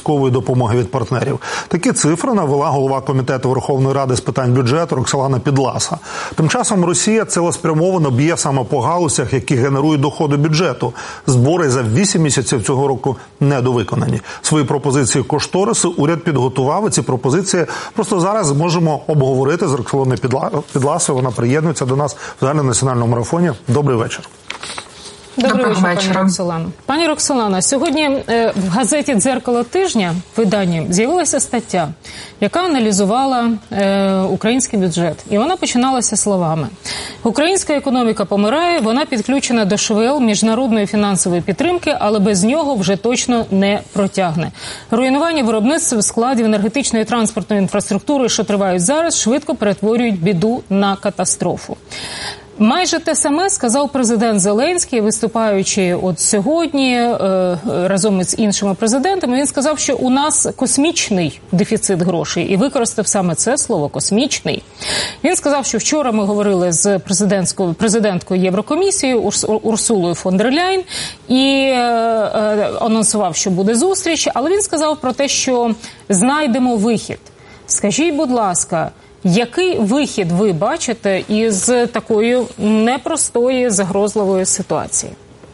військової допомоги від партнерів. Такі цифри навела голова Комітету Верховної Ради з питань бюджету Роксолана Підласа. Тим часом Росія цілеспрямовано б'є саме по галузях, які генерують доходи бюджету. Збори за 8 місяців цього року недовиконані. Свої пропозиції кошторису уряд підготував, і ці пропозиції просто зараз можемо обговорити з Роксоланою Підласою. Вона приєднується до нас в загальнонаціональному марафоні. Добрий вечір. Добрий вечір, пані Роксолано. Пані Роксолано, сьогодні в газеті «Дзеркало тижня» виданні з'явилася стаття, яка аналізувала український бюджет. І вона починалася словами: «Українська економіка помирає, вона підключена до ШВЛ міжнародної фінансової підтримки, але без нього вже точно не протягне. Руйнування виробництв, складів енергетичної і транспортної інфраструктури, що тривають зараз, швидко перетворюють біду на катастрофу». Майже те саме сказав президент Зеленський, виступаючи от сьогодні разом із іншими президентами. Він сказав, що у нас космічний дефіцит грошей, і використав саме це слово «космічний». Він сказав, що вчора ми говорили з президенткою Єврокомісії Урсулою фон дер Ляйн і анонсував, що буде зустріч, але він сказав про те, що знайдемо вихід. Скажіть, будь ласка, який вихід ви бачите із такої непростої, загрозливої ситуації?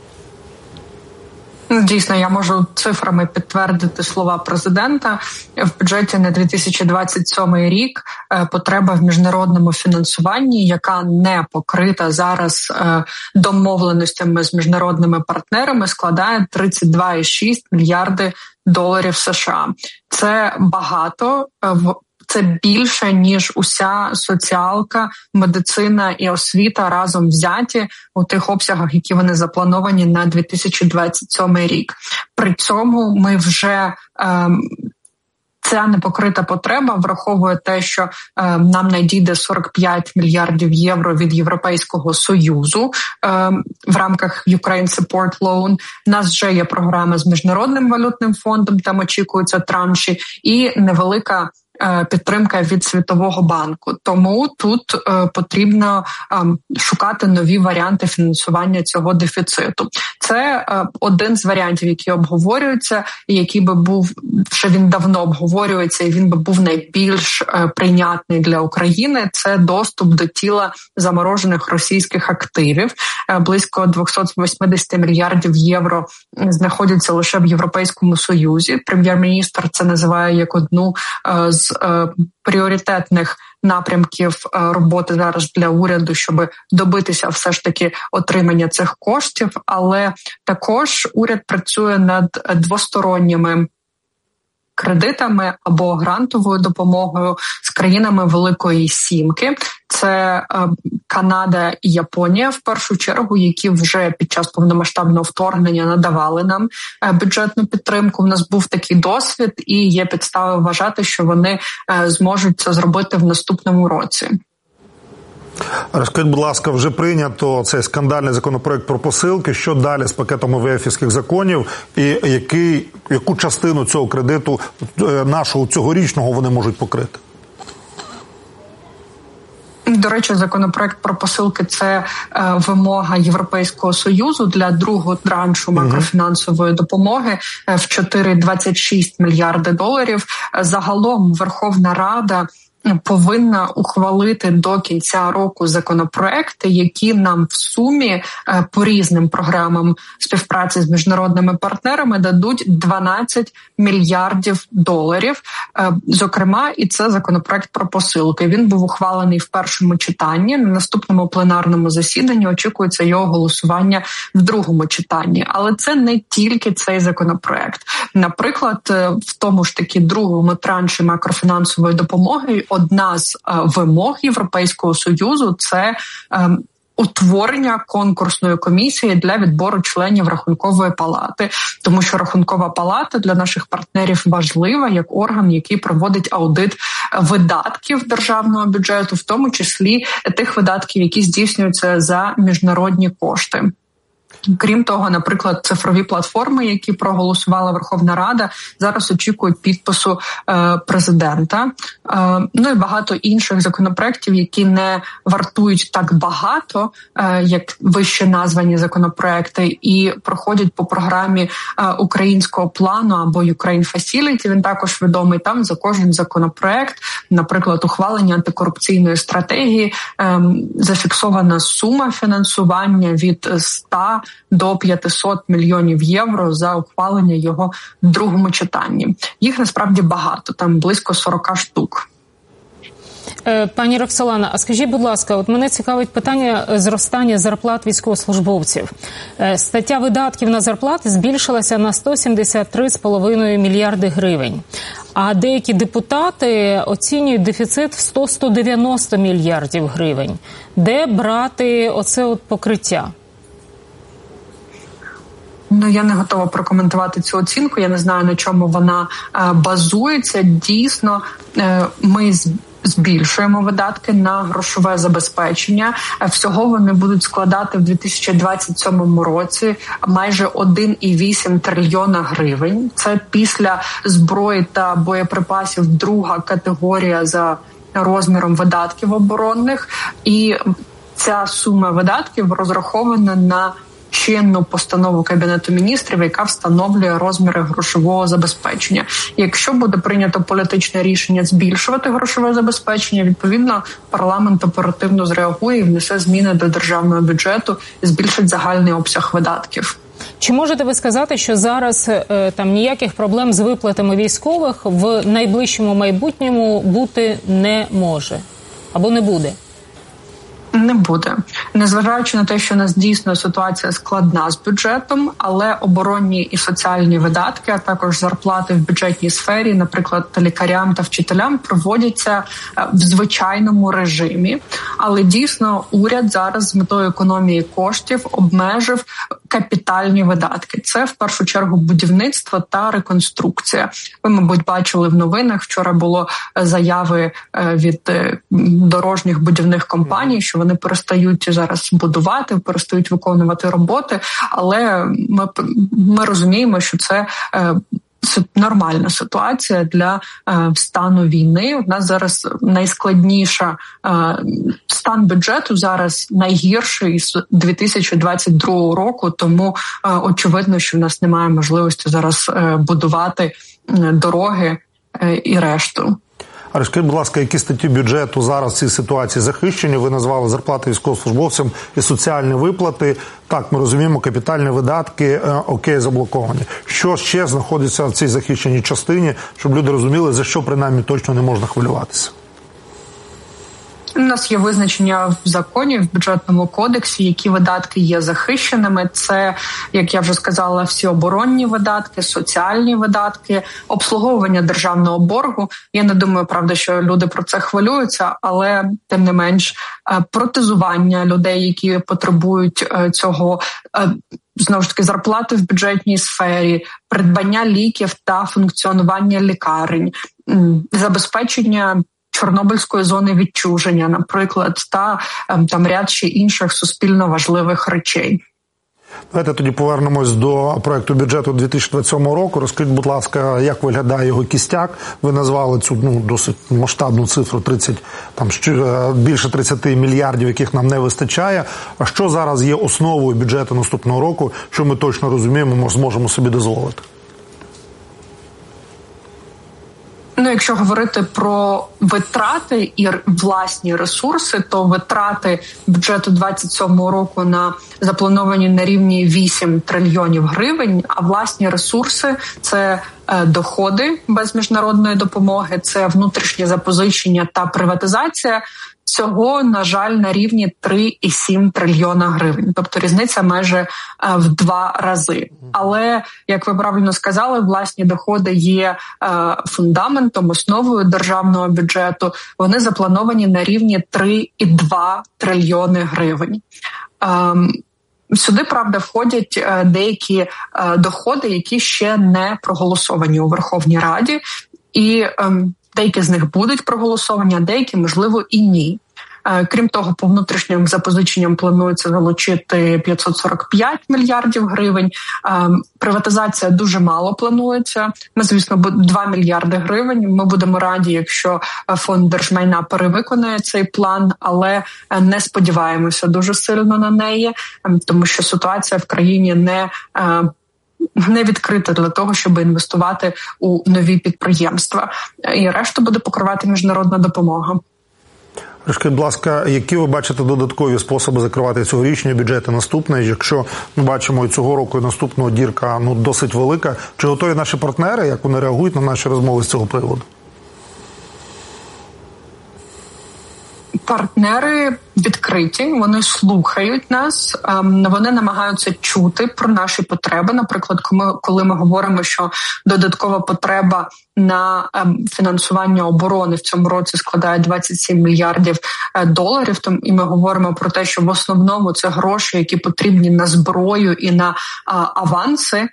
Дійсно, я можу цифрами підтвердити слова президента. В бюджеті на 2027 рік потреба в міжнародному фінансуванні, яка не покрита зараз домовленостями з міжнародними партнерами, складає 32,6 мільярди доларів США. Це багато. Це більше, ніж уся соціалка, медицина і освіта разом взяті у тих обсягах, які вони заплановані на 2027 рік. При цьому ми вже ця непокрита потреба враховує те, що нам надійде 45 мільярдів євро від Європейського Союзу в рамках Ukraine Support Loan. У нас вже є програма з Міжнародним валютним фондом, там очікуються транші, і невелика підтримка від Світового банку. Тому тут потрібно шукати нові варіанти фінансування цього дефіциту. Це один з варіантів, які обговорюються, і який би був, що він давно обговорюється, і він би був найбільш прийнятний для України. Це доступ до тіла заморожених російських активів. Близько 280 мільярдів євро знаходяться лише в Європейському Союзі. Прем'єр-міністр це називає як одну з пріоритетних напрямків роботи зараз для уряду, щоб добитися все ж таки отримання цих коштів. Але також уряд працює над двосторонніми кредитами або грантовою допомогою з країнами Великої Сімки. Це Канада і Японія в першу чергу, які вже під час повномасштабного вторгнення надавали нам бюджетну підтримку. У нас був такий досвід і є підстави вважати, що вони зможуть це зробити в наступному році. Розкажіть, будь ласка, вже прийнято цей скандальний законопроект про посилки. Що далі з пакетом МВФівських законів і яку частину цього кредиту нашого цьогорічного вони можуть покрити? До речі, законопроект про посилки – це вимога Європейського Союзу для другого траншу макрофінансової допомоги в 4,26 мільярди доларів. Загалом Верховна Рада повинна ухвалити до кінця року законопроекти, які нам в сумі по різним програмам співпраці з міжнародними партнерами дадуть 12 мільярдів доларів. Зокрема, і це законопроект про посилки. Він був ухвалений в першому читанні. На наступному пленарному засіданні очікується його голосування в другому читанні. Але це не тільки цей законопроект. Наприклад, в тому ж таки другому транші макрофінансової допомоги одна з вимог Європейського Союзу – це утворення конкурсної комісії для відбору членів Рахункової палати, тому що Рахункова палата для наших партнерів важлива як орган, який проводить аудит видатків державного бюджету, в тому числі тих видатків, які здійснюються за міжнародні кошти. Крім того, наприклад, цифрові платформи, які проголосувала Верховна Рада, зараз очікують підпису президента. Ну і багато інших законопроєктів, які не вартують так багато, як вище названі законопроекти, і проходять по програмі українського плану або Ukraine Facility. Він також відомий. Там за кожен законопроект, наприклад, ухвалення антикорупційної стратегії, зафіксована сума фінансування від 100 до 500 мільйонів євро за ухвалення його в другому читанні. Їх насправді багато, там близько 40 штук. Пані Роксолана, а скажіть, будь ласка, от мене цікавить питання зростання зарплат військовослужбовців. Стаття видатків на зарплати збільшилася на 173,5 мільярди гривень. А деякі депутати оцінюють дефіцит в 100-190 мільярдів гривень. Де брати оце от покриття? Ну, я не готова прокоментувати цю оцінку. Я не знаю, на чому вона базується. Дійсно, ми збільшуємо видатки на грошове забезпечення. Всього вони будуть складати в 2027 році майже 1,8 трильйона гривень. Це після зброї та боєприпасів друга категорія за розміром видатків оборонних. І ця сума видатків розрахована на чинну постанову Кабінету міністрів, яка встановлює розміри грошового забезпечення. Якщо буде прийнято політичне рішення збільшувати грошове забезпечення, відповідно, парламент оперативно зреагує і внесе зміни до державного бюджету і збільшить загальний обсяг видатків. Чи можете ви сказати, що зараз там ніяких проблем з виплатами військових в найближчому майбутньому бути не може або не буде? Не буде. Незважаючи на те, що у нас дійсно ситуація складна з бюджетом, але оборонні і соціальні видатки, а також зарплати в бюджетній сфері, наприклад, лікарям та вчителям, проводяться в звичайному режимі. Але дійсно уряд зараз з метою економії коштів обмежив капітальні видатки. Це в першу чергу будівництво та реконструкція. Ви, мабуть, бачили в новинах, вчора було заяви від дорожніх будівних компаній, що вони перестають зараз будувати, перестають виконувати роботи, але ми розуміємо, що це нормальна ситуація для стану війни. У нас зараз найскладніша стан бюджету зараз найгірший з 2022 року, тому очевидно, що в нас немає можливості зараз будувати дороги і решту. А розкажіть, будь ласка, які статті бюджету зараз в цій ситуації захищені? Ви назвали зарплати військовослужбовцям і соціальні виплати. Так, ми розуміємо, капітальні видатки, окей, заблоковані. Що ще знаходиться в цій захищеній частині, щоб люди розуміли, за що принаймні точно не можна хвилюватися? У нас є визначення в законі, в бюджетному кодексі, які видатки є захищеними. Це, як я вже сказала, всі оборонні видатки, соціальні видатки, обслуговування державного боргу. Я не думаю, правда, що люди про це хвилюються, але тим не менш протезування людей, які потребують цього, знову ж таки, зарплати в бюджетній сфері, придбання ліків та функціонування лікарень, забезпечення Чорнобильської зони відчуження, наприклад, та там ряд ще інших суспільно важливих речей. Давайте тоді повернемось до проекту бюджету 2027 року. Розкажіть, будь ласка, як виглядає його кістяк? Ви назвали цю досить масштабну цифру 30, більше 30 мільярдів, яких нам не вистачає. А що зараз є основою бюджету наступного року, що ми точно розуміємо, ми зможемо собі дозволити? Ну, якщо говорити про витрати і власні ресурси, то витрати бюджету 2027 року заплановані на рівні 8 трильйонів гривень, а власні ресурси – це доходи без міжнародної допомоги, це внутрішнє запозичення та приватизація. Всього, на жаль, на рівні 3,7 трильйона гривень. Тобто різниця майже в 2 рази. Але, як ви правильно сказали, власні доходи є фундаментом, основою державного бюджету. Вони заплановані на рівні 3,2 трильйони гривень. Сюди, правда, входять деякі доходи, які ще не проголосовані у Верховній Раді. І деякі з них будуть проголосовані, а деякі, можливо, і ні. Крім того, по внутрішнім запозиченням планується залучити 545 мільярдів гривень. Приватизація дуже мало планується. Ми, звісно, 2 мільярди гривень. Ми будемо раді, якщо фонд держмайна перевиконає цей план, але не сподіваємося дуже сильно на неї, тому що ситуація в країні не відкрита для того, щоб інвестувати у нові підприємства. І решту буде покривати міжнародна допомога. Скажіть, будь ласка, які ви бачите додаткові способи закривати цьогорічні бюджети наступне? Якщо ми бачимо і цього року, і наступного дірка досить велика, чи готові наші партнери, як вони реагують на наші розмови з цього приводу? Партнери відкриті, вони слухають нас, вони намагаються чути про наші потреби. Наприклад, коли ми говоримо, що додаткова потреба на фінансування оборони в цьому році складає 27 мільярдів доларів, і ми говоримо про те, що в основному це гроші, які потрібні на зброю і на аванси,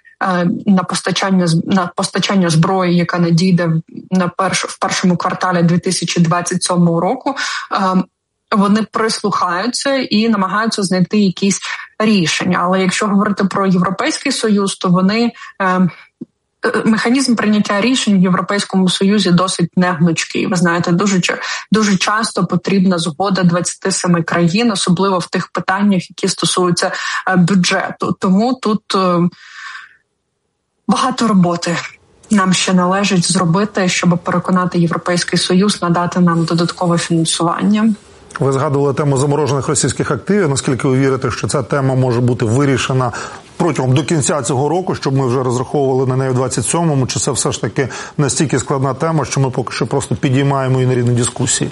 на постачання зброї, яка надійде в першому кварталі 2027 року. Вони прислухаються і намагаються знайти якісь рішення. Але якщо говорити про Європейський Союз, то вони механізм прийняття рішень в Європейському Союзі досить негнучкий. Ви знаєте, дуже часто потрібна згода 27 країн, особливо в тих питаннях, які стосуються бюджету. Тому тут багато роботи нам ще належить зробити, щоб переконати Європейський Союз надати нам додаткове фінансування. Ви згадували тему заморожених російських активів. Наскільки ви вірите, що ця тема може бути вирішена протягом до кінця цього року, щоб ми вже розраховували на неї в 27-му? Чи це все ж таки настільки складна тема, що ми поки що просто підіймаємо її на рівні дискусії?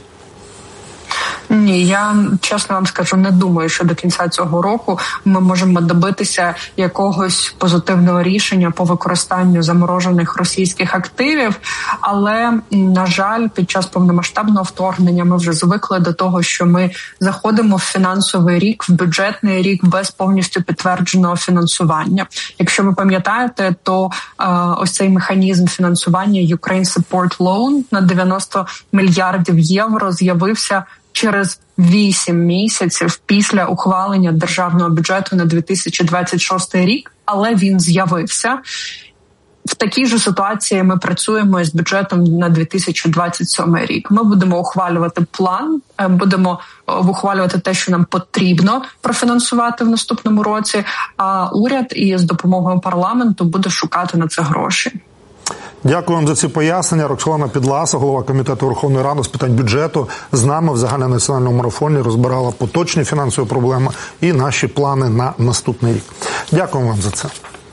Ні, я чесно вам скажу, не думаю, що до кінця цього року ми можемо добитися якогось позитивного рішення по використанню заморожених російських активів. Але, на жаль, під час повномасштабного вторгнення ми вже звикли до того, що ми заходимо в фінансовий рік, в бюджетний рік без повністю підтвердженого фінансування. Якщо ви пам'ятаєте, то ось цей механізм фінансування Ukraine Support Loan на 90 мільярдів євро з'явився через 8 місяців після ухвалення державного бюджету на 2026 рік, але він з'явився. В такій же ситуації ми працюємо з бюджетом на 2027 рік. Ми будемо ухвалювати план, будемо ухвалювати те, що нам потрібно профінансувати в наступному році, а уряд і з допомогою парламенту буде шукати на це гроші. Дякую вам за ці пояснення. Роксолана Підласа, голова Комітету Верховної Ради з питань бюджету, з нами в загальнонаціональному марафоні розбирала поточні фінансові проблеми і наші плани на наступний рік. Дякую вам за це.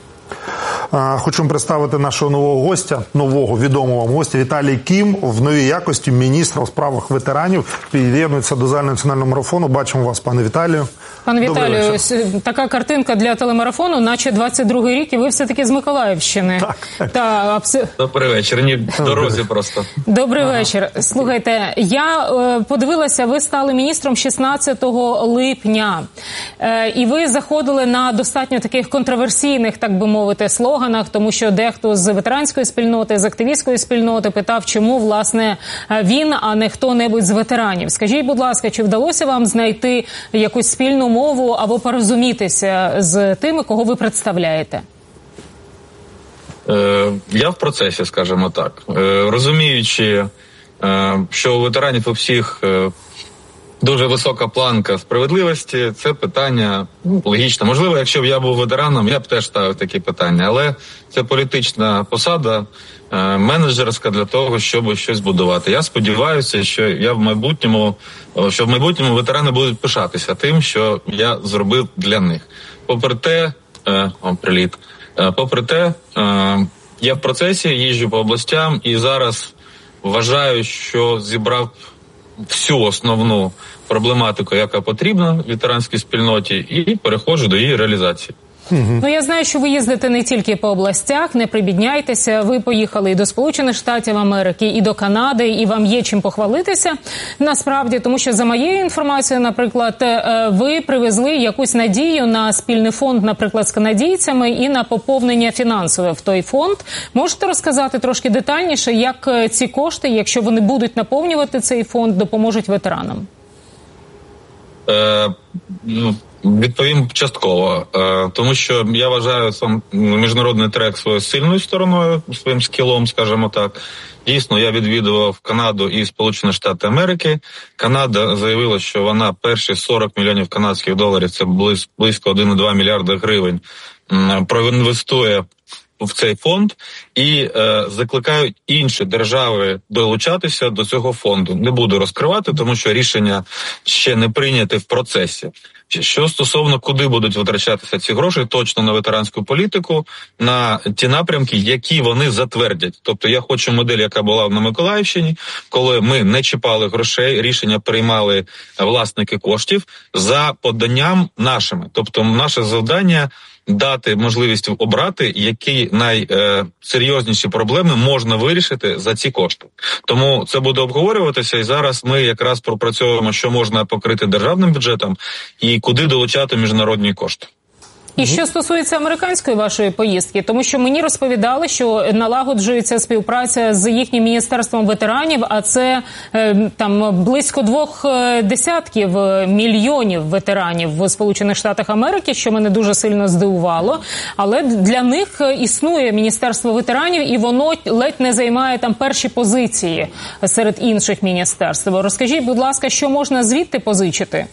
Хочу представити нашого нового відомого вам гостя Віталій Кім в новій якості міністра у справах ветеранів. Під'єднується до загальнонаціонального марафону. Бачимо вас, пане Віталію. Пане Віталію, така картинка для телемарафону, наче 22-й рік, і ви все-таки з Миколаївщини. Так. Добрий вечір. Ні, в дорозі просто. Добрий вечір. Слухайте, я подивилася, ви стали міністром 16 липня. І ви заходили на достатньо таких контроверсійних, так би мовити, слоганах, тому що дехто з ветеранської спільноти, з активістської спільноти питав, чому, власне, він, а не хто-небудь з ветеранів. Скажіть, будь ласка, чи вдалося вам знайти якусь спільну мову або порозумітися з тими, кого ви представляєте? Я в процесі, скажімо так. Розуміючи, що у ветеранів у всіх дуже висока планка справедливості, це питання логічно. Можливо, якщо б я був ветераном, я б теж ставив такі питання. Але це політична посада, менеджерська для того, щоб щось будувати. Я сподіваюся, що в майбутньому ветерани будуть пишатися тим, що я зробив для них. Попри те, я в процесі, їжджу по областям і зараз вважаю, що зібрав всю основну проблематику, яка потрібна ветеранській спільноті, і переходжу до її реалізації. Ну, я знаю, що ви їздите не тільки по областях, не прибідняйтеся. Ви поїхали і до Сполучених Штатів Америки, і до Канади, і вам є чим похвалитися, насправді, тому що, за моєю інформацією, наприклад, ви привезли якусь надію на спільний фонд, наприклад, з канадійцями і на поповнення фінансове в той фонд. Можете розказати трошки детальніше, як ці кошти, якщо вони будуть наповнювати цей фонд, допоможуть ветеранам? Відповім частково, тому що я вважаю сам міжнародний трек своєю сильною стороною, своїм скілом, скажімо так. Дійсно, я відвідував Канаду і Сполучені Штати Америки. Канада заявила, що вона перші 40 мільйонів канадських доларів, це близько 1,2 мільярда гривень, проінвестує в цей фонд і закликають інші держави долучатися до цього фонду. Не буду розкривати, тому що рішення ще не прийняте в процесі. Що стосовно, куди будуть витрачатися ці гроші, точно на ветеранську політику, на ті напрямки, які вони затвердять. Тобто я хочу модель, яка була на Миколаївщині, коли ми не чіпали грошей, рішення приймали власники коштів за поданням нашими. Тобто наше завдання – дати можливість обрати, які найсерйозніші проблеми можна вирішити за ці кошти. Тому це буде обговорюватися, і зараз ми якраз пропрацьовуємо, що можна покрити державним бюджетом і куди долучати міжнародні кошти. І що стосується американської вашої поїздки, тому що мені розповідали, що налагоджується співпраця з їхнім міністерством ветеранів, а це там близько 2 мільйонів ветеранів в Сполучених Штатах Америки, що мене дуже сильно здивувало. Але для них існує міністерство ветеранів, і воно ледь не займає там перші позиції серед інших міністерств. Розкажіть, будь ласка, що можна звідти позичити?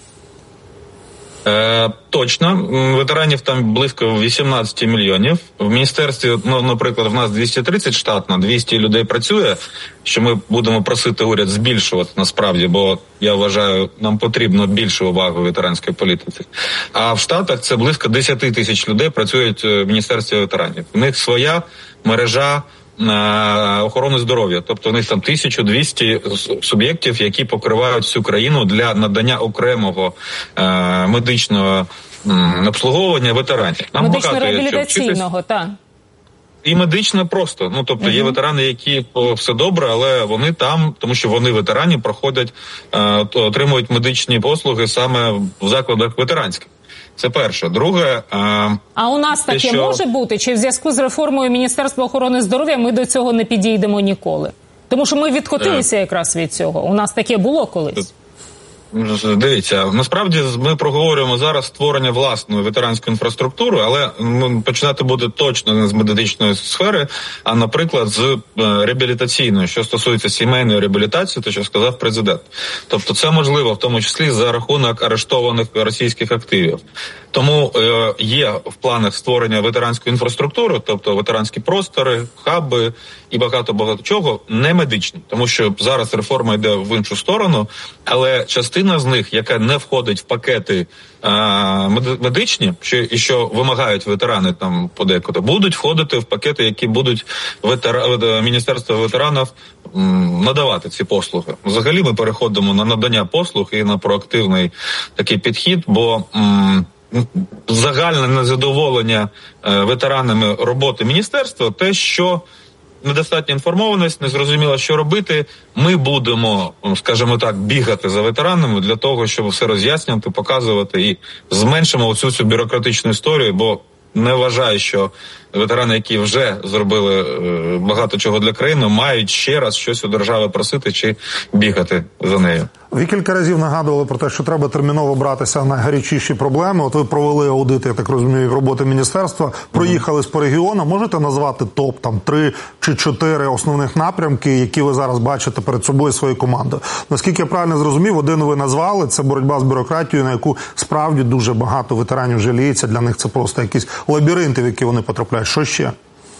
Точно. Ветеранів там близько 18 мільйонів. В міністерстві, наприклад, в нас 230 штатно, 200 людей працює, що ми будемо просити уряд збільшувати насправді, бо я вважаю, нам потрібно більше уваги ветеранської політиці. А в Штатах це близько 10 тисяч людей працюють в міністерстві ветеранів. У них своя мережа охорони здоров'я. Тобто у них там 1200 суб'єктів, які покривають всю країну для надання окремого медичного обслуговування ветеранів. Медично-реабілітаційного, так. І медично просто. Тобто є ветерани, які все добре, але вони там, тому що вони ветерані, проходять, отримують медичні послуги саме в закладах ветеранських. Це перше. Друге... А у нас таке може бути? Чи в зв'язку з реформою Міністерства охорони здоров'я ми до цього не підійдемо ніколи? Тому що ми відкотилися якраз від цього. У нас таке було колись. Дивіться, насправді ми проговорюємо зараз створення власної ветеранської інфраструктури, але починати буде точно не з медичної сфери, а, наприклад, з реабілітаційної, що стосується сімейної реабілітації, то що сказав президент. Тобто це можливо, в тому числі за рахунок арештованих російських активів. Тому є в планах створення ветеранської інфраструктури, тобто ветеранські простори, хаби і багато чого, не медичні. Тому що зараз реформа йде в іншу сторону, але частина з них, яка не входить в пакети медичні, що вимагають ветерани там подекуди, будуть входити в пакети, які будуть Міністерство ветеранів надавати ці послуги. Взагалі ми переходимо на надання послуг і на проактивний такий підхід, бо загальне незадоволення ветеранами роботи міністерства, те, що недостатня інформованість, незрозуміло, що робити. Ми будемо, скажімо так, бігати за ветеранами для того, щоб все роз'яснювати, показувати і зменшимо оцю цю бюрократичну історію, бо не вважаю, що ветерани, які вже зробили багато чого для країни, мають ще раз щось у держави просити чи бігати за нею. Ви кілька разів нагадували про те, що треба терміново братися на найгарячіші проблеми. От ви провели аудит, я так розумію, роботи міністерства, проїхались по регіонам. Можете назвати топ, 3 чи 4 основних напрямки, які ви зараз бачите перед собою своєю командою? Наскільки я правильно зрозумів, один ви назвали, це боротьба з бюрократією, на яку справді дуже багато ветеранів жаліється. Для них це просто якісь лабіринти, в які вони потрапляють. Що ще?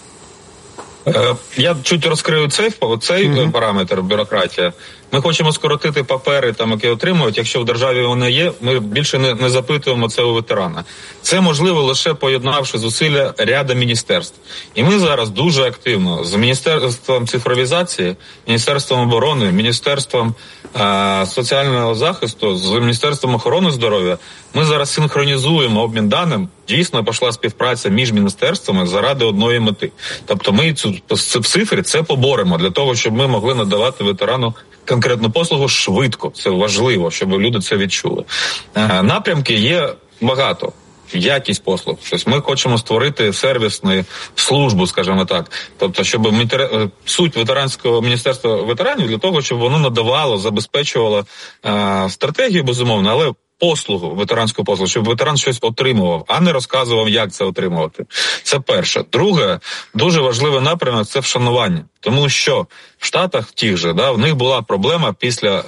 Я чуть розкрию цей параметр бюрократія. Ми хочемо скоротити папери, які отримують. Якщо в державі вони є, ми більше не запитуємо це у ветерана. Це можливо лише поєднавши зусилля ряду міністерств. І ми зараз дуже активно з Міністерством цифровізації, Міністерством оборони, Міністерством соціального захисту, з Міністерством охорони здоров'я, ми зараз синхронізуємо обмін даним. Дійсно пішла співпраця між міністерствами заради одної мети. Тобто ми цю цифри це поборемо для того, щоб ми могли надавати ветерану конкретну послугу швидко. Це важливо, щоб люди це відчули. Напрямки є багато. Якість послуг. Тобто ми хочемо створити сервісну службу, скажімо так. Тобто, щоб суть ветеранського міністерства ветеранів для того, щоб воно надавало, забезпечувало стратегію, безумовно, але послугу, ветеранську послугу, щоб ветеран щось отримував, а не розказував, як це отримувати. Це перше. Друге, дуже важливий напрямок – це вшанування. Тому що в Штатах тих же, в них була проблема після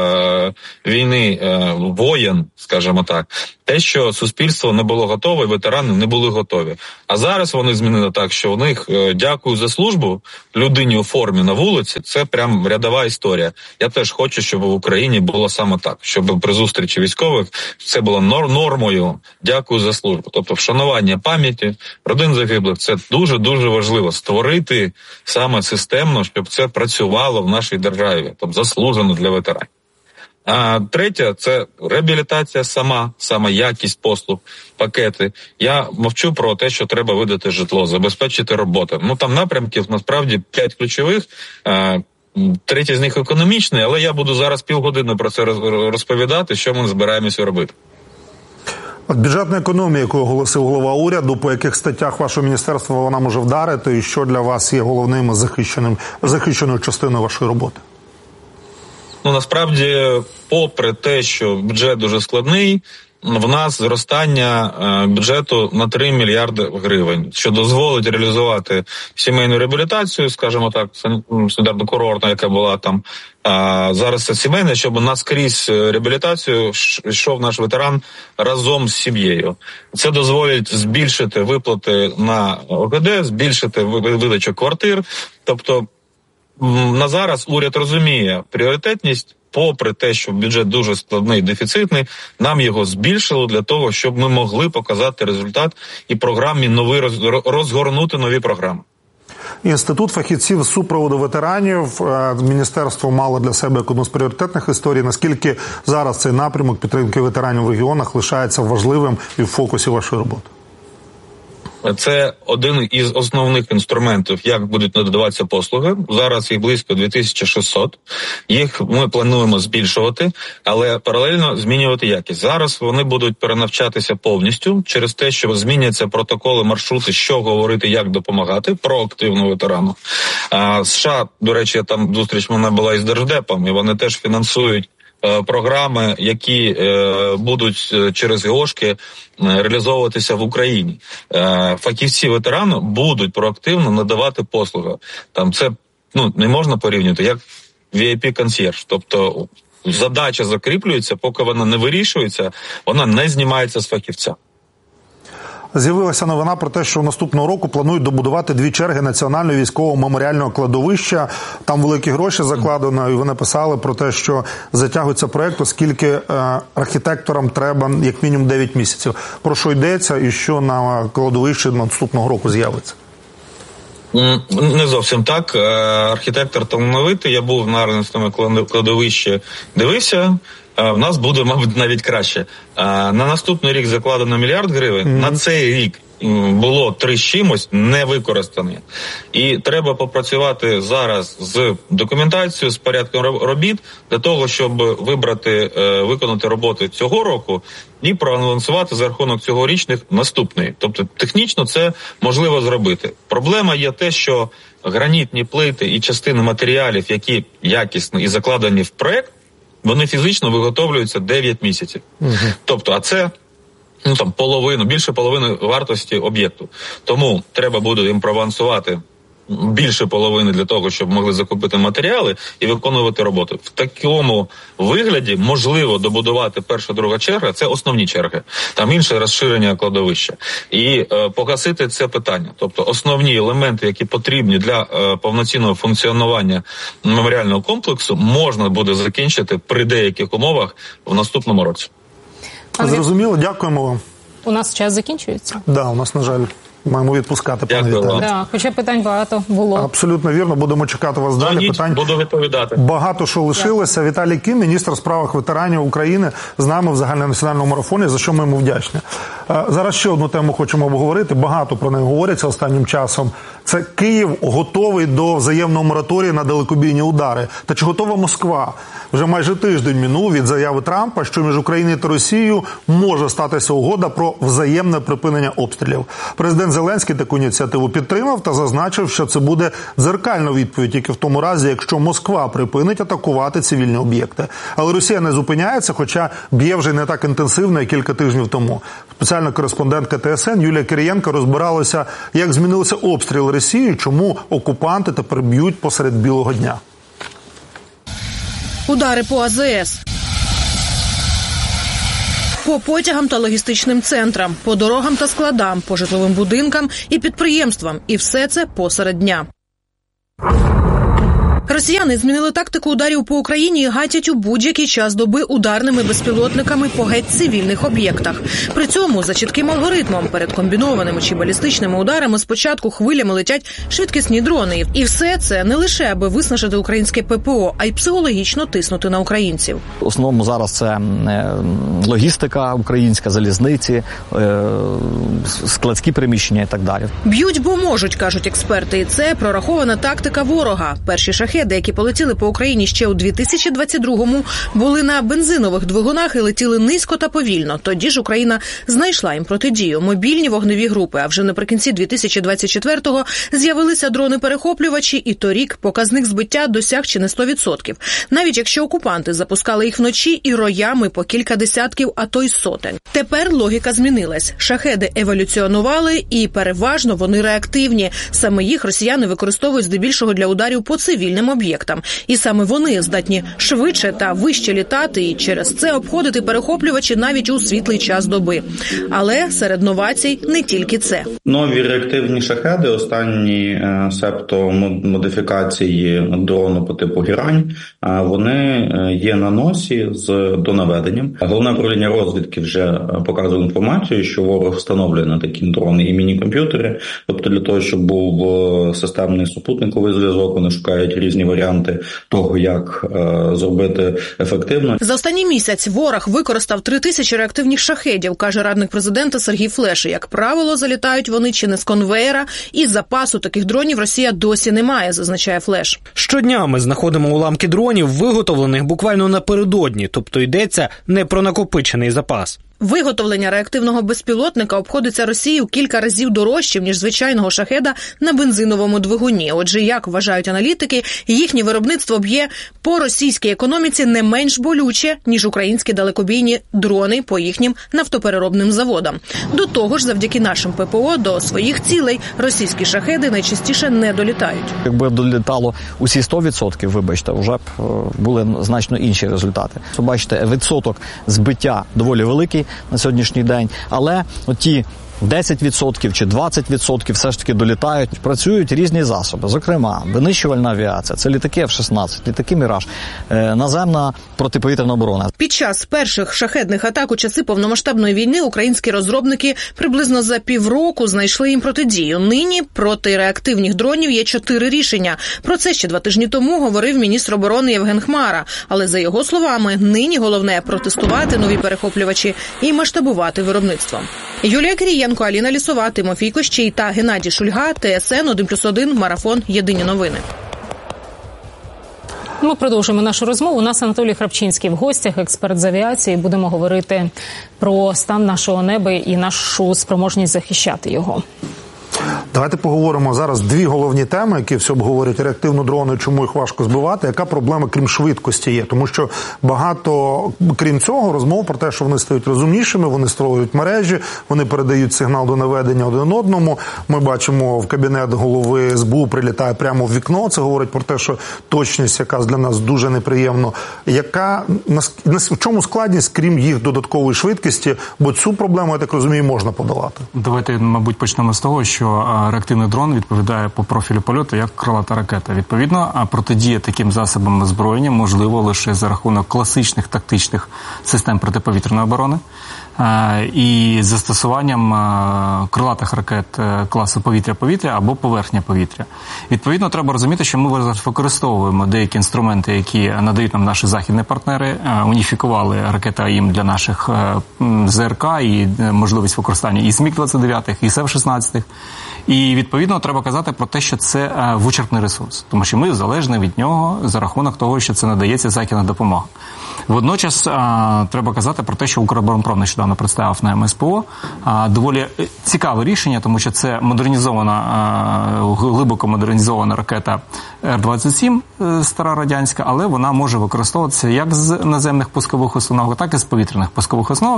війни, воєн, скажімо так, те, що суспільство не було готове, ветерани не були готові. А зараз вони змінили так, що у них дякую за службу людині у формі на вулиці, це прям рядова історія. Я теж хочу, щоб в Україні було саме так, щоб при зустрічі військових це було нормою дякую за службу. Тобто вшанування пам'яті, родин загиблих, це дуже-дуже важливо створити саме системно, щоб це працювало в нашій державі, тобто заслужено для ветеранів. А третє – це реабілітація сама якість послуг, пакети. Я мовчу про те, що треба видати житло, забезпечити роботу. Там напрямків, насправді, 5 ключових, третій з них економічний, але я буду зараз півгодини про це розповідати, що ми збираємося робити. От бюджетна економія, яку оголосив голова уряду, по яких статтях вашого міністерства вона може вдарити, і що для вас є головним захищеною частиною вашої роботи? Насправді, попри те, що бюджет дуже складний, в нас зростання бюджету на 3 мільярди гривень, що дозволить реалізувати сімейну реабілітацію, скажімо так, санітарно-курортна, яка була там. Зараз це сімейне, щоб наскрізь реабілітацію йшов наш ветеран разом з сім'єю. Це дозволить збільшити виплати на ОКД, збільшити видачу квартир. Тобто на зараз уряд розуміє пріоритетність, попри те, що бюджет дуже складний, дефіцитний, нам його збільшило для того, щоб ми могли показати результат і програмі розгорнути нові програми. Інститут фахівців з супроводу ветеранів, міністерство мало для себе одну з пріоритетних історій. Наскільки зараз цей напрямок підтримки ветеранів в регіонах лишається важливим і в фокусі вашої роботи? Це один із основних інструментів, як будуть надаватися послуги. Зараз їх близько 2600. Їх ми плануємо збільшувати, але паралельно змінювати якість. Зараз вони будуть перенавчатися повністю через те, що зміняться протоколи, маршрути, що говорити, як допомагати проактивно ветерану. США, до речі, там зустріч в мене була із Держдепом, і вони теж фінансують програми, які будуть через ГОшки реалізовуватися в Україні. Фахівці ветерану будуть проактивно надавати послуги. Там це не можна порівнювати як VIP-консьєрж. Тобто задача закріплюється, поки вона не вирішується, вона не знімається з фахівця. З'явилася новина про те, що наступного року планують добудувати 2 черги Національного військового меморіального кладовища. Там великі гроші закладено, і ви написали про те, що затягується проєкт, оскільки архітекторам треба як мінімум 9 місяців. Про що йдеться і що на кладовищі наступного року з'явиться? Не зовсім так. Архітектор талановитий. Я був на Арленському кладовищі, дивився. В нас буде, мабуть, навіть краще. На наступний рік закладено 1 мільярд гривень. На цей рік було 3 з чимось не використані. І треба попрацювати зараз з документацією, з порядком робіт, для того, щоб виконати роботи цього року і проанонсувати за рахунок цьогорічних наступний. Тобто технічно це можливо зробити. Проблема є те, що гранітні плити і частини матеріалів, які якісні і закладені в проект, вони фізично виготовлюються 9 місяців. Тобто, а це більше половини вартості об'єкту. Тому треба буде їм проавансувати більше половини для того, щоб могли закупити матеріали і виконувати роботу. В такому вигляді можливо добудувати перша, друга черга, це основні черги. Там інше розширення кладовища. І погасити це питання. Тобто основні елементи, які потрібні для повноцінного функціонування меморіального комплексу, можна буде закінчити при деяких умовах в наступному році. Зрозуміло, дякуємо вам. У нас час закінчується? Да, у нас, на жаль, маємо відпускати, пане Віталію. Да, хоча питань багато було. Абсолютно вірно, будемо чекати вас далі. Питань буду відповідати. Багато що лишилося. Віталій Кім, міністр у справах ветеранів України, з нами в загальнонаціональному марафоні, за що ми йому вдячні. Зараз ще одну тему хочемо обговорити. Багато про неї говориться останнім часом. Це Київ готовий до взаємного мораторію на далекобійні удари. Та чи готова Москва? Вже майже тиждень минув від заяви Трампа, що між Україною та Росією може статися угода про взаємне припинення обстрілів. Президент Зеленський таку ініціативу підтримав та зазначив, що це буде дзеркальна відповідь тільки в тому разі, якщо Москва припинить атакувати цивільні об'єкти. Але Росія не зупиняється, хоча б'є вже не так інтенсивно, як кілька тижнів тому. Спеціальна кореспондентка ТСН Юлія Кирієнко розбиралася, як змінилися обстріли Росії, чому окупанти тепер б'ють посеред білого дня. Удари по АЗС, по потягам та логістичним центрам, по дорогам та складам, по житловим будинкам і підприємствам. І все це посеред дня. Росіяни змінили тактику ударів по Україні і гатять у будь-який час доби ударними безпілотниками по геть цивільних об'єктах. При цьому за чітким алгоритмом перед комбінованими чи балістичними ударами спочатку хвилями летять швидкісні дрони. І все це не лише аби виснажити українське ППО, а й психологічно тиснути на українців. В основному зараз це логістика українська, залізниці, складські приміщення і так далі. Б'ють, бо можуть, кажуть експерти, і це прорахована тактика ворога. Перші шахеди, які полетіли по Україні ще у 2022-му, були на бензинових двигунах і летіли низько та повільно. Тоді ж Україна знайшла їм протидію – мобільні вогневі групи. А вже наприкінці 2024-го з'явилися дрони-перехоплювачі, і торік показник збиття досяг чи не 100%. Навіть якщо окупанти запускали їх вночі і роями по кілька десятків, а то й сотень. Тепер логіка змінилась. Шахеди еволюціонували і переважно вони реактивні. Саме їх росіяни використовують здебільшого для ударів по цивільним об'єктам. І саме вони здатні швидше та вище літати і через це обходити перехоплювачі навіть у світлий час доби. Але серед новацій не тільки це. Нові реактивні шахеди, останні септо модифікації дрону по типу «Герань», вони є на носі з донаведенням. Головне управління розвідки вже показує інформацію, що ворог встановлює на такі дрони і міні-комп'ютери. Тобто для того, щоб був системний супутниковий зв'язок, вони шукають різні варіанти того, як зробити ефективно. За останній місяць ворог використав 3000 реактивних шахедів, каже радник президента Сергій Флеш. Як правило, залітають вони чи не з конвеєра, і запасу таких дронів Росія досі не має, зазначає Флеш. Щодня ми знаходимо уламки дронів, виготовлених буквально напередодні, тобто йдеться не про накопичений запас. Виготовлення реактивного безпілотника обходиться Росії у кілька разів дорожче, ніж звичайного шахеда на бензиновому двигуні. Отже, як вважають аналітики, їхнє виробництво б'є по російській економіці не менш болюче, ніж українські далекобійні дрони по їхнім нафтопереробним заводам. До того ж, завдяки нашим ППО до своїх цілей російські шахеди найчастіше не долітають. Якби долітало усі 100%, вибачте, вже б були значно інші результати. Бачите, відсоток збиття доволі великий на сьогоднішній день, але ті 10% чи 20% все ж таки долітають. Працюють різні засоби, зокрема, винищувальна авіація, це літаки F-16, літаки «Міраж», наземна протиповітряна оборона. Під час перших шахедних атак у часи повномасштабної війни українські розробники приблизно за півроку знайшли їм протидію. Нині проти реактивних дронів є 4 рішення. Про це ще 2 тижні тому говорив міністр оборони Євген Хмара. Але за його словами, нині головне протестувати нові перехоплювачі і масштабувати виробництво. Юлія Кирієнко, Аліна Лісова, Тимофій Кощій та Геннадій Шульга, ТСН 1+1, Марафон, Єдині новини. Ми продовжуємо нашу розмову. У нас Анатолій Храпчинський в гостях, експерт з авіації. Будемо говорити про стан нашого неба і нашу спроможність захищати його. Давайте поговоримо зараз 2 головні теми, які всі обговорюють: реактивні дрони, чому їх важко збивати, яка проблема, крім швидкості, є. Тому що багато, крім цього, розмов про те, що вони стають розумнішими, вони створюють мережі, вони передають сигнал до наведення один одному. Ми бачимо, в кабінет голови СБУ прилітає прямо в вікно. Це говорить про те, що точність якась для нас дуже неприємно. В чому складність, крім їх додаткової швидкості? Бо цю проблему, я так розумію, можна подолати. Давайте, мабуть, почнемо з того, що реактивний дрон відповідає по профілю польоту як крилата ракета. Відповідно, протидія таким засобам озброєння можливо лише за рахунок класичних тактичних систем протиповітряної оборони. і застосуванням крилатих ракет класу повітря-повітря або поверхня-повітря. Відповідно, треба розуміти, що ми використовуємо деякі інструменти, які надають нам наші західні партнери, уніфікували ракети АІМ для наших ЗРК і можливість використання і СМІК-29, і СЕВ-16. І, відповідно, треба казати про те, що це вичерпний ресурс, тому що ми залежні від нього за рахунок того, що це надається західна допомога. Водночас треба казати про те, що Укроборонпром нещодавно представив на МСПО доволі цікаве рішення, тому що це глибоко модернізована ракета Р-27, стара радянська, але вона може використовуватися як з наземних пускових установок, так і з повітряних пускових установок.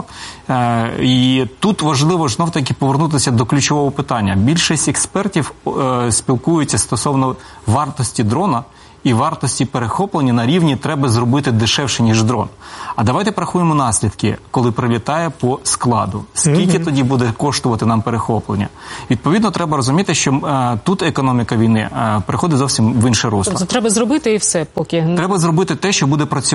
І тут важливо знов-таки повернутися до ключового питання. Більшість експертів спілкуються стосовно вартості дрона і вартості перехоплення на рівні треба зробити дешевше, ніж дрон. А давайте порахуємо наслідки, коли прилітає по складу. Скільки тоді буде коштувати нам перехоплення? Відповідно, треба розуміти, що тут економіка війни переходить зовсім в інше русло. Тобто треба зробити і все, поки... Треба зробити те, що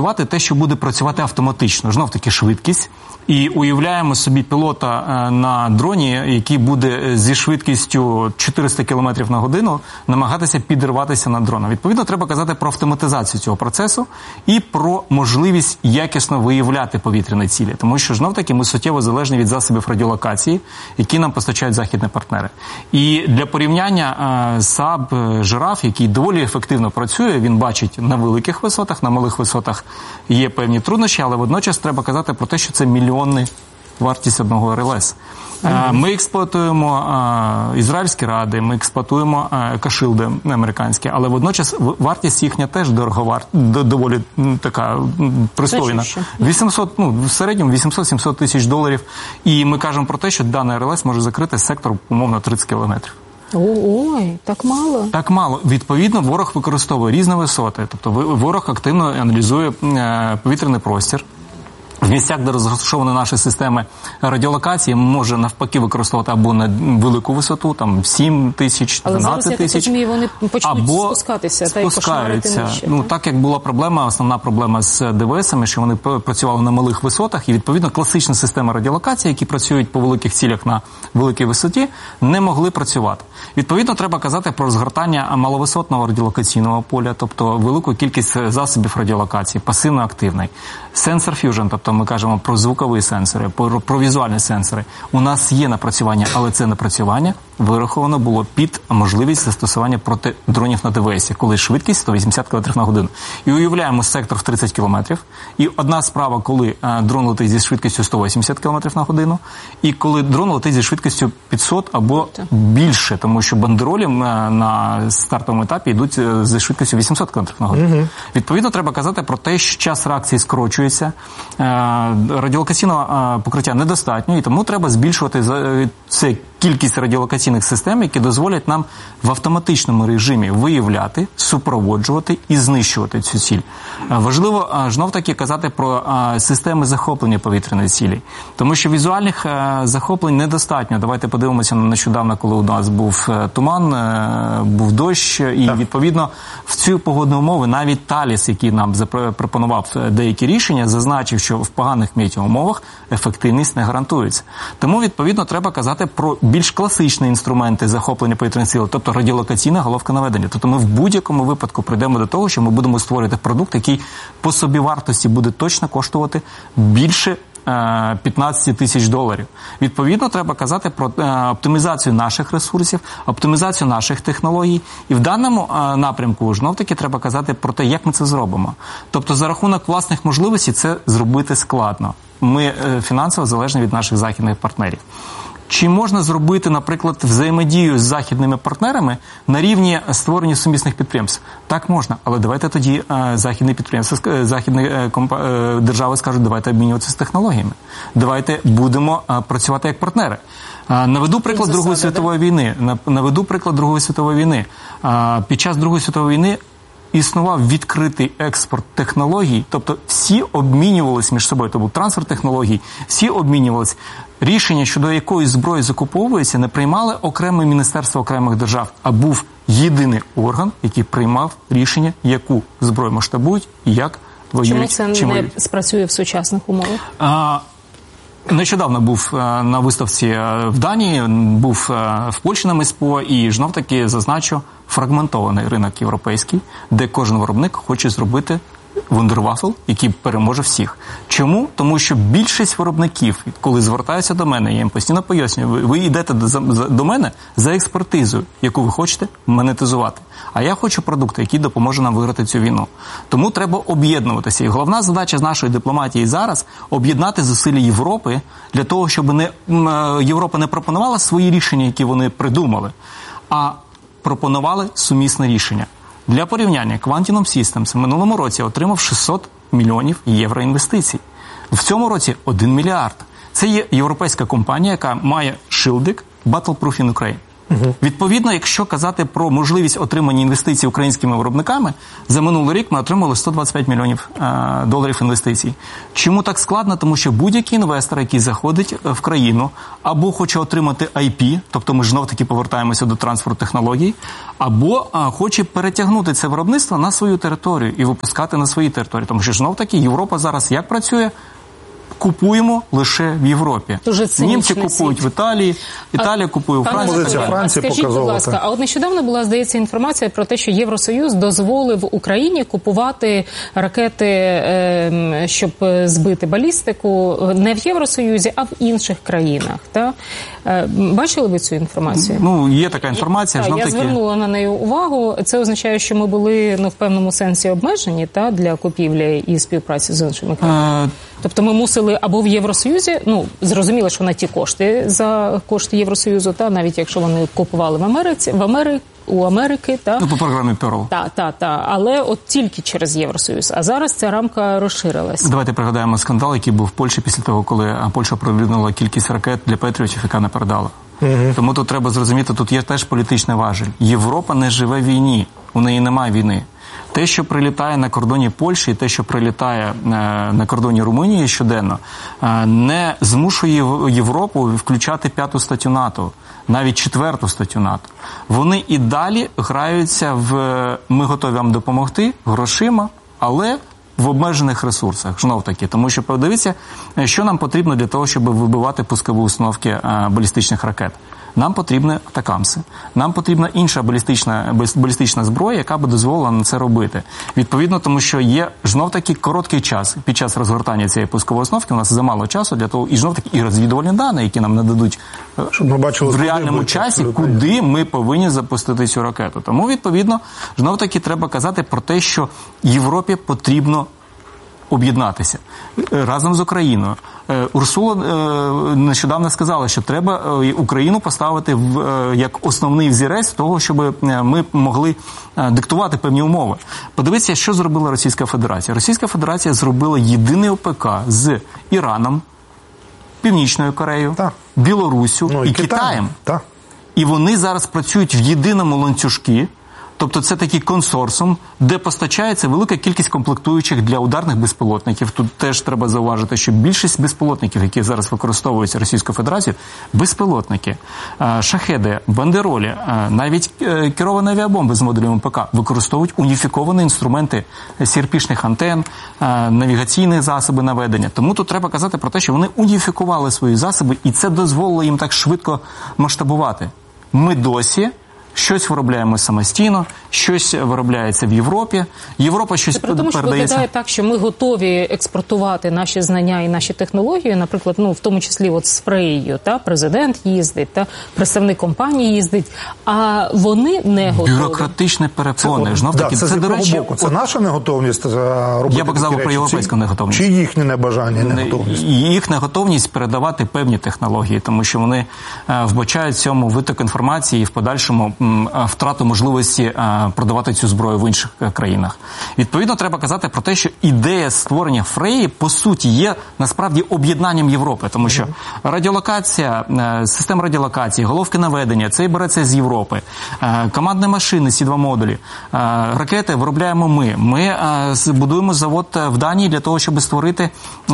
буде працювати автоматично. Знов-таки швидкість. І уявляємо собі пілота на дроні, який буде зі швидкістю 400 км на годину намагатися підірватися на дрона. Відповідно, треба казати про автоматизацію цього процесу і про можливість якісно виявляти повітряні цілі. Тому що, знов-таки, ми суттєво залежні від засобів радіолокації, які нам постачають західні партнери. І для порівняння САБ «Жираф», який доволі ефективно працює, він бачить на великих висотах, на малих висотах є певні труднощі, але водночас треба казати про те, що це мільйонна вартість одного РЛС. Ми експлуатуємо ізраїльські ради, ми експлуатуємо кашилди американські, але водночас вартість їхня теж доволі така пристойна. 800, в середньому 800-700 тисяч доларів. І ми кажемо про те, що даний РЛС може закрити сектор, умовно, 30 кілометрів. Ой, так мало? Так мало. Відповідно, ворог використовує різні висоти. Тобто ворог активно аналізує повітряний простір. В місцях, де розташовані наші системи радіолокації, може навпаки використовувати або на велику висоту, там 7 тисяч, 12 тисяч, але вони почнуть або спускатися. Спускаються. Так як була проблема, основна проблема з ДВСами, що вони працювали на малих висотах, і відповідно класичні системи радіолокації, які працюють по великих цілях на великій висоті, не могли працювати. Відповідно, треба казати про розгортання маловисотного радіолокаційного поля, тобто велику кількість засобів радіолокації, пасивно-активний. Sensor Fusion, тобто ми кажемо про звукові сенсори, про візуальні сенсори. У нас є напрацювання, але це напрацювання вираховано було під можливість застосування проти дронів на ДВС, коли швидкість 180 км на годину. І уявляємо сектор в 30 км. І одна справа, коли дрон летить зі швидкістю 180 км на годину, і коли дрон летить зі швидкістю 500 або більше, тому що бандеролі на стартовому етапі йдуть зі швидкістю 800 км на годину. Відповідно, треба казати про те, що час реакції скорочується, радіолокаційного покриття недостатньо, і тому треба збільшувати це кількість радіолокаційних систем, які дозволять нам в автоматичному режимі виявляти, супроводжувати і знищувати цю ціль. Важливо, знов-таки, казати про системи захоплення повітряної цілі, тому що візуальних захоплень недостатньо. Давайте подивимося на нещодавно, коли у нас був туман, був дощ, і відповідно в ці погодні умови навіть Таліс, який нам запропонував деякі рішення, зазначив, що в поганих метеоумовах ефективність не гарантується. Тому, відповідно, треба казати про більш класичні інструменти захоплення повітряних сил, тобто радіолокаційна головка наведення. Тобто ми в будь-якому випадку прийдемо до того, що ми будемо створювати продукт, який по собівартості буде точно коштувати більше 15 тисяч доларів. Відповідно, треба казати про оптимізацію наших ресурсів, оптимізацію наших технологій. І в даному напрямку, знов-таки, треба казати про те, як ми це зробимо. Тобто, за рахунок власних можливостей це зробити складно. Ми фінансово залежні від наших західних партнерів. Чи можна зробити, наприклад, взаємодію з західними партнерами на рівні створення сумісних підприємств? Так можна, але давайте тоді західні підприємства, західні держави скажуть, давайте обмінюватися з технологіями. Давайте будемо працювати як партнери. Наведу приклад Другої світової війни. Під час Другої світової війни існував відкритий експорт технологій, тобто всі обмінювалися між собою, тобто трансфер технологій, всі обмінювалися. Рішення, щодо якої зброї закуповується, не приймали окреме міністерство окремих держав, а був єдиний орган, який приймав рішення, яку зброю масштабують і як воюють. Чому це не спрацює в сучасних умовах? Нещодавно був на виставці в Данії, був в Польщі на МСПО і знов-таки зазначу фрагментований ринок європейський, де кожен виробник хоче зробити вундервафл, який переможе всіх. Чому? Тому що більшість виробників, коли звертаються до мене, я їм постійно пояснюю, ви йдете до мене за експертизою, яку ви хочете монетизувати. А я хочу продукт, який допоможе нам виграти цю війну. Тому треба об'єднуватися. І головна задача з нашої дипломатії зараз – об'єднати зусилля Європи для того, щоб Європа не пропонувала свої рішення, які вони придумали, а пропонували сумісне рішення. Для порівняння, Quantum Systems в минулому році отримав 600 мільйонів євро інвестицій. В цьому році 1 мільярд. Це є європейська компанія, яка має шилдик Battleproof in Ukraine. Відповідно, якщо казати про можливість отримання інвестицій українськими виробниками, за минулий рік ми отримали 125 мільйонів доларів інвестицій. Чому так складно? Тому що будь-який інвестор, який заходить в країну, або хоче отримати IP, тобто ми знов-таки повертаємося до трансферу технологій, або хоче перетягнути це виробництво на свою територію і випускати на своїй території. Тому що знов-таки Європа зараз як працює? Купуємо лише в Європі. Німці купують в Італії, Італія купує в Франції. Скажіть, будь ласка, а от нещодавно була, здається, інформація про те, що Євросоюз дозволив Україні купувати ракети, щоб збити балістику, не в Євросоюзі, а в інших країнах. Так? Бачили ви цю інформацію? Ну, є така інформація. Я звернула на неї увагу. Це означає, що ми були в певному сенсі обмежені для купівлі і співпраці з іншими країнами. Тобто ми мусили або в Євросоюзі, зрозуміло, що на ті кошти, за кошти Євросоюзу, навіть якщо вони купували у Америки. По програмі Pearl. Але от тільки через Євросоюз. А зараз ця рамка розширилась. Давайте пригадаємо скандал, який був в Польщі після того, коли Польща оприлюднила кількість ракет для Петріотів, яка не передала. Тому тут треба зрозуміти, тут є теж політичний важіль. Європа не живе в війні, у неї немає війни. Те, що прилітає на кордоні Польщі, і те, що прилітає на кордоні Румунії щоденно, не змушує Європу включати 5-ту статтю НАТО, навіть 4-ту статтю НАТО. Вони і далі граються в «ми готові вам допомогти» грошима, але в обмежених ресурсах, знов-таки. Тому що, подивіться, що нам потрібно для того, щоб вибивати пускові установки балістичних ракет. Нам потрібні атакамси. Нам потрібна інша балістична зброя, яка би дозволила нам це робити. Відповідно, тому що є знов-таки короткий час під час розгортання цієї пускової установки. У нас замало часу для того, і знов-таки і розвідувальні дані, які нам нададуть щоб ми бачили, в реальному часі, куди ми повинні запустити цю ракету. Тому, відповідно, знов-таки треба казати про те, що Європі потрібно об'єднатися разом з Україною. Урсула нещодавно сказала, що треба Україну поставити як основний взірець того, щоб ми могли диктувати певні умови. Подивіться, що зробила Російська Федерація. Російська Федерація зробила єдиний ОПК з Іраном, Північною Кореєю, Білоруссю і Китаєм. І вони зараз працюють в єдиному ланцюжку. Тобто це такий консорціум, де постачається велика кількість комплектуючих для ударних безпілотників. Тут теж треба зауважити, що більшість безпілотників, які зараз використовуються Російською Федерацією, безпілотники, шахеди, бандеролі, навіть керовані авіабомби з модулем МПК використовують уніфіковані інструменти сірпішних антен, навігаційні засоби наведення. Тому тут треба казати про те, що вони уніфікували свої засоби, і це дозволило їм так швидко масштабувати. Ми досі щось виробляємо самостійно, щось виробляється в Європі. Європа щось передається. Тому що виглядає так, що ми готові експортувати наші знання і наші технології, наприклад, в тому числі от з Фреєю, президент їздить, представник компанії їздить, а вони не готові. Бюрократичні перепони. Це до речі, боку. Це наша неготовність робити. Я б казав про європейську неготовність. Чи їхнє небажання, неготовність? Їх неготовність передавати певні технології, тому що вони вбачають в цьому виток інформації і в подальшому втрату можливості продавати цю зброю в інших країнах. Відповідно, треба казати про те, що ідея створення Фреї, по суті, є насправді об'єднанням Європи, тому що радіолокація, система радіолокації, головки наведення, це і береться з Європи. Командні машини, Сі-2 модулі, ракети виробляємо ми. Ми будуємо завод в Данії для того, щоб створити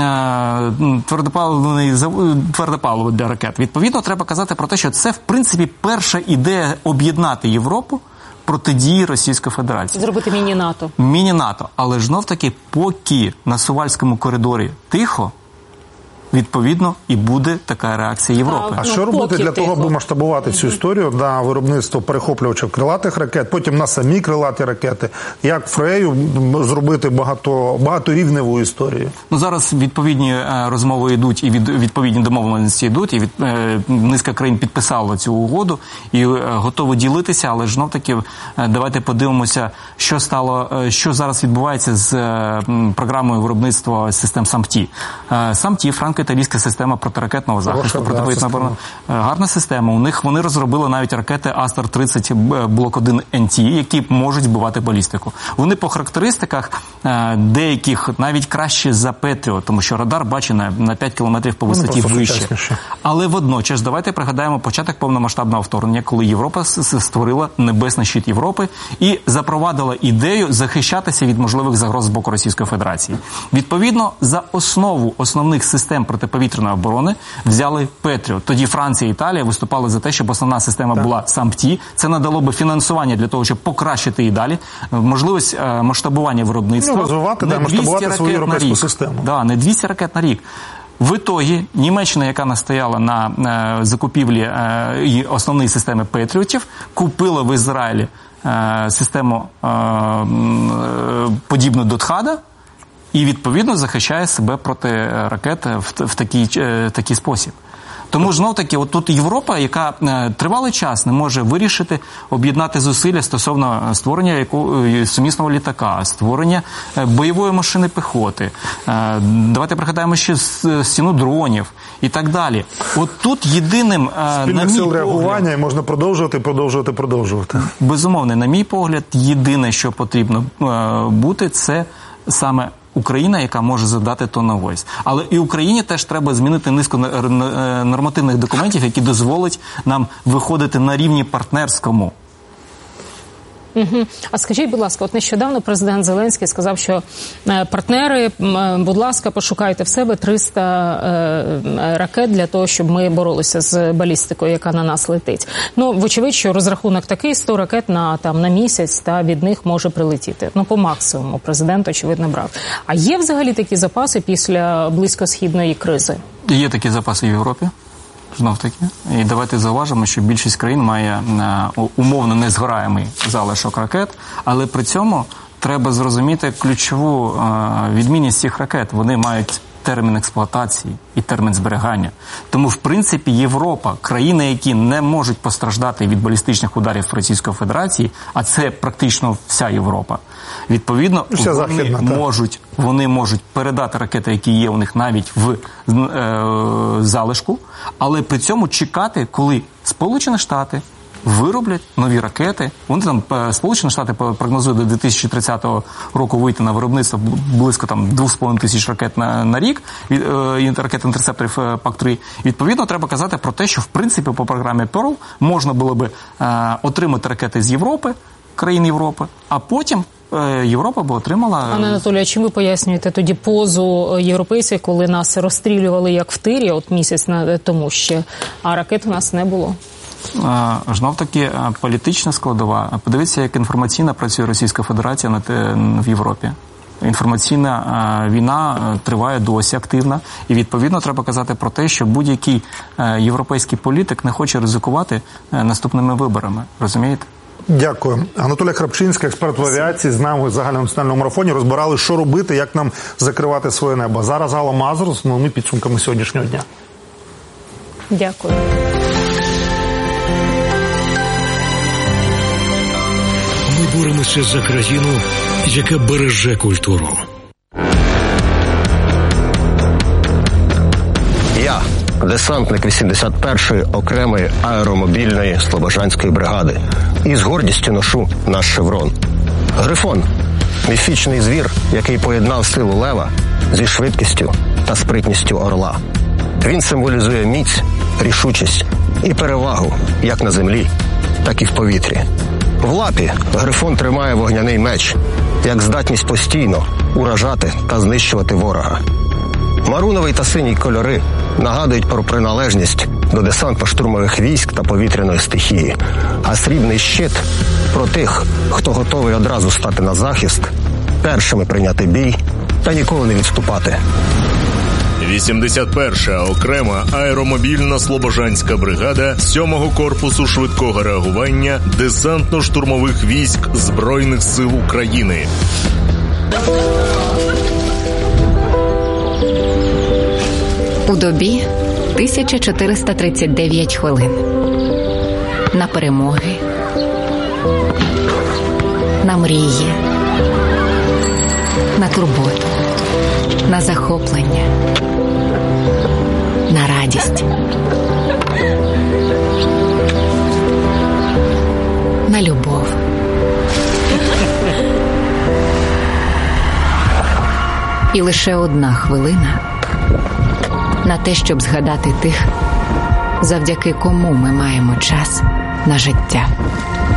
твердопаливо для ракет. Відповідно, треба казати про те, що це, в принципі, перша ідея об'єднати Європу протидії Російської Федерації. Зробити міні-НАТО. Міні-НАТО. Але ж знов-таки, поки на Сувальському коридорі тихо, відповідно, і буде така реакція Європи. А що робити для того, аби масштабувати цю історію на виробництво перехоплювачів крилатих ракет, потім на самі крилаті ракети? Як Фрею зробити багаторівневу історію? Ну, зараз відповідні розмови йдуть, і відповідні домовленості йдуть, і низка країн підписала цю угоду і готові ділитися, але знов-таки давайте подивимося, що зараз відбувається з програмою виробництва систем САМТІ. САМТІ, франко-італійська система протиракетного захисту, протиповітряної оборони. Гарна система. У них вони розробили навіть ракети Астер-30 Блок 1 НТ, які можуть збивати балістику. Вони по характеристиках деяких навіть краще за Петріот, тому що радар бачить на 5 кілометрів по висоті вище. Але водночас, давайте пригадаємо початок повномасштабного вторгнення, коли Європа створила небесний щит Європи і запровадила ідею захищатися від можливих загроз з боку Російської Федерації. Відповідно, за основу основних систем протиповітряної оборони взяли Петріот. Тоді Франція і Італія виступали за те, щоб основна система була САМТІ. Це надало би фінансування для того, щоб покращити і далі можливість масштабування виробництва. Розвивати, масштабувати свою європейську систему. Да, не 200 ракет на рік. В ітогі Німеччина, яка настояла на закупівлі основної системи Петріотів, купила в Ізраїлі систему подібну до ТХАДа і, відповідно, захищає себе проти ракет в такий спосіб. Тому знов-таки, от тут Європа, яка тривалий час не може вирішити, об'єднати зусилля стосовно створення сумісного літака, створення бойової машини піхоти. Давайте пригадаємо ще стіну дронів і так далі. От тут єдиним, спільних сил реагування, і можна продовжувати. Безумовно, на мій погляд, єдине, що потрібно бути, це саме Україна, яка може задати тон-на-войс. Але і Україні теж треба змінити низку нормативних документів, які дозволять нам виходити на рівні партнерському. А скажіть, будь ласка, от нещодавно президент Зеленський сказав, що партнери, будь ласка, пошукайте в себе 300 ракет для того, щоб ми боролися з балістикою, яка на нас летить. Ну, вочевидь, що розрахунок такий, 100 ракет на місяць, та від них може прилетіти. Ну, по максимуму президент, очевидно, брав. А є взагалі такі запаси після близькосхідної кризи? Є такі запаси в Європі. Знов-таки. І давайте зауважимо, що більшість країн має умовно незгораємий залишок ракет, але при цьому треба зрозуміти ключову відмінність цих ракет. Вони мають термін експлуатації і термін зберігання. Тому, в принципі, Європа, країни, які не можуть постраждати від балістичних ударів Російської Федерації, а це практично вся Європа, відповідно, вони можуть передати ракети, які є у них навіть в залишку, але при цьому чекати, коли Сполучені Штати вироблять нові ракети. Вони там, Сполучені Штати прогнозують до 2030 року вийти на виробництво близько 2,5 тисяч ракет на рік, ракет-інтерсепторів ПАК-3. Відповідно, треба казати про те, що в принципі по програмі Pearl можна було би отримати ракети з Європи, країн Європи, а потім Європа б отримала... Пане Анатолію, а чим ви пояснюєте тоді позу європейців, коли нас розстрілювали як в тирі, от місяць тому ще, а ракет у нас не було? Знов-таки політична складова. Подивіться, як інформаційно працює Російська Федерація в Європі. Інформаційна війна триває досі активно, і відповідно треба казати про те, що будь-який європейський політик не хоче ризикувати наступними виборами. Розумієте? Дякую. Анатолій Храпчинський, експерт в авіації, з нами в загальнонаціональному марафоні розбирали, що робити, як нам закривати своє небо. Зараз Алла Мазур з новими підсумками сьогоднішнього дня. Дякую. Ми боремося за країну, яка береже культуру. Я – десантник 81-ї окремої аеромобільної Слобожанської бригади. І з гордістю ношу наш шеврон. Грифон – міфічний звір, який поєднав силу лева зі швидкістю та спритністю орла. Він символізує міць, рішучість і перевагу як на землі, так і в повітрі. В лапі Грифон тримає вогняний меч, як здатність постійно уражати та знищувати ворога. Маруновий та синій кольори нагадують про приналежність до десантно-штурмових військ та повітряної стихії, а срібний щит – про тих, хто готовий одразу стати на захист, першими прийняти бій та ніколи не відступати. 81-ша окрема аеромобільна Слобожанська бригада 7-го корпусу швидкого реагування десантно-штурмових військ Збройних сил України. У добі 1439 хвилин. На перемоги, на мрії, на турботу, на захоплення, на радість, на любов. І лише 1 хвилина на те, щоб згадати тих, завдяки кому ми маємо час на життя.